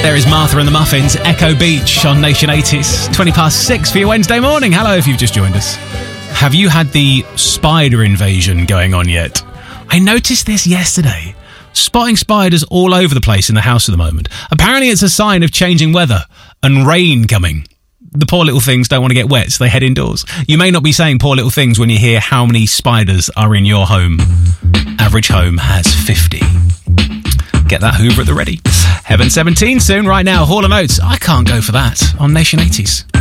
There is Martha and the Muffins, Echo Beach on Nation 80s. 6:20 for your Wednesday morning. Hello if you've just joined us. Have you had the spider invasion going on yet? I noticed this yesterday. Spotting spiders all over the place in the house at the moment. Apparently it's a sign of changing weather and rain coming. The poor little things don't want to get wet, so they head indoors. You may not be saying poor little things when you hear how many spiders are in your home. Average home has 50. Get that Hoover at the ready. Heaven 17 soon. Right now, Hall & Oates. I can't go for that on Nation 80s.